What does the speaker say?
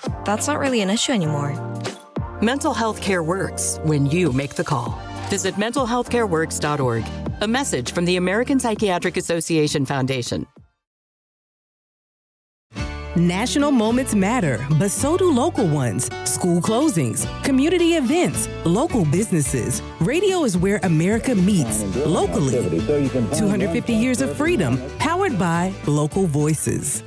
that's not really an issue anymore. Mental health care works when you make the call. Visit mentalhealthcareworks.org. A message from the American Psychiatric Association Foundation. National moments matter, but so do local ones. School closings, community events, local businesses. Radio is where America meets, locally. 250 years of freedom, powered by local voices.